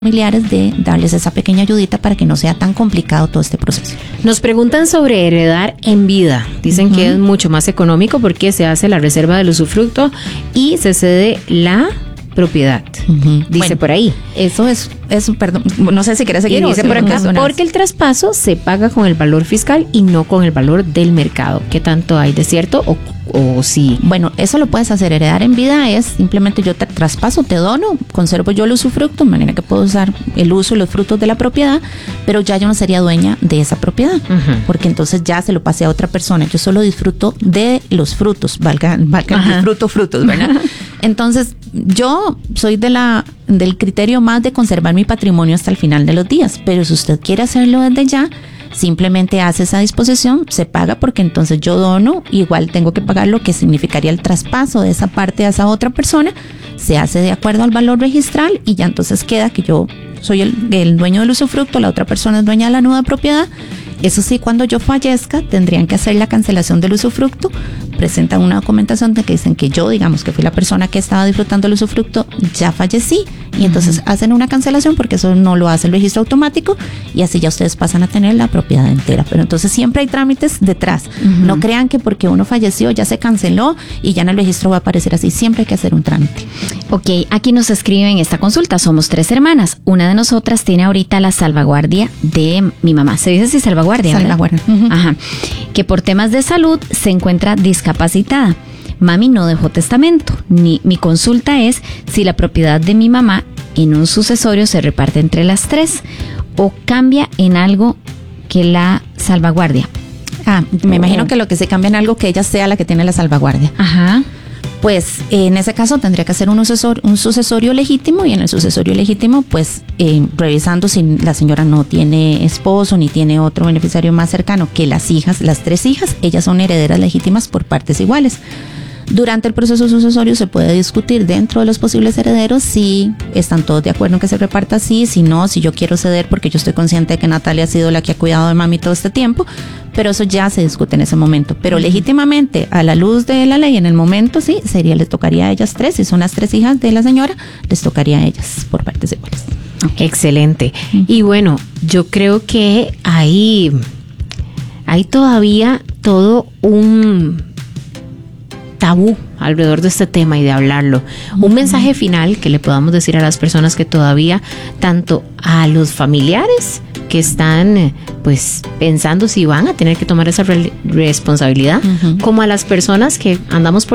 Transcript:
familiares de darles esa pequeña ayudita para que no sea tan complicado todo este proceso. Nos preguntan sobre heredar en vida. Dicen que es mucho más económico porque se hace la reserva del usufructo y se cede la propiedad. Dice Bueno, por ahí. Eso es, perdón, no sé si quieres seguir. Y dice por acá, porque el traspaso se paga con el valor fiscal y no con el valor del mercado. ¿Qué tanto hay de cierto o sí? Bueno, eso lo puedes hacer. Heredar en vida es simplemente yo te traspaso, te dono, conservo yo el usufructo, de manera que puedo usar el uso y los frutos de la propiedad, pero ya yo no sería dueña de esa propiedad, porque entonces ya se lo pasé a otra persona. Yo solo disfruto de los frutos, valga disfruto frutos, ¿verdad? Entonces, yo soy del criterio más de conservar mi patrimonio hasta el final de los días, pero si usted quiere hacerlo desde ya, simplemente hace esa disposición, se paga porque entonces yo dono, igual tengo que pagar lo que significaría el traspaso de esa parte a esa otra persona, se hace de acuerdo al valor registral y ya entonces queda que yo soy el dueño del usufructo, la otra persona es dueña de la nueva propiedad. Eso sí, cuando yo fallezca, tendrían que hacer la cancelación del usufructo, presentan una documentación de que dicen que yo, digamos que fui la persona que estaba disfrutando el usufructo, ya fallecí, y entonces hacen una cancelación porque eso no lo hace el registro automático y así ya ustedes pasan a tener la propiedad entera. Pero entonces siempre hay trámites detrás. No crean que porque uno falleció ya se canceló y ya en el registro va a aparecer así. Siempre hay que hacer un trámite. Ok, aquí nos escriben esta consulta. Somos 3 hermanas. Una de nosotras tiene ahorita la salvaguardia de mi mamá. ¿Se dice si salvaguardia? Salvaguardia. Ajá. Que por temas de salud se encuentra discapacitada. Mami no dejó testamento. Mi consulta es si la propiedad de mi mamá en un sucesorio se reparte entre las 3 o cambia en algo que la salvaguardia. Me imagino que lo que se cambia en algo que ella sea la que tiene la salvaguardia. Ajá. Pues en ese caso tendría que hacer un sucesorio legítimo, y en el sucesorio legítimo, pues revisando si la señora no tiene esposo ni tiene otro beneficiario más cercano que las 3 hijas, ellas son herederas legítimas por partes iguales. Durante el proceso sucesorio se puede discutir dentro de los posibles herederos si están todos de acuerdo en que se reparta así, si no, si yo quiero ceder porque yo estoy consciente de que Natalia ha sido la que ha cuidado de mami todo este tiempo, pero eso ya se discute en ese momento. Pero legítimamente, a la luz de la ley, en el momento sí, les tocaría a ellas 3, si son las 3 hijas de la señora, les tocaría a ellas por partes iguales. Excelente. Y bueno, yo creo que hay todavía todo un tabú alrededor de este tema y de hablarlo. Un mensaje final que le podamos decir a las personas que todavía, tanto a los familiares que están pues pensando si van a tener que tomar esa responsabilidad, como a las personas que andamos por